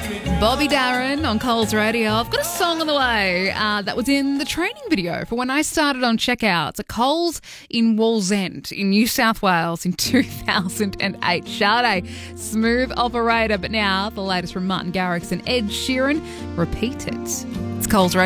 Bobby Darin on Coles Radio. I've got a song on the way that was in the training video for when I started on checkouts at Coles in Wallsend in New South Wales in 2008. Sade, smooth operator. But now the latest from Martin Garrix and Ed Sheeran. Repeat it. It's Coles Radio.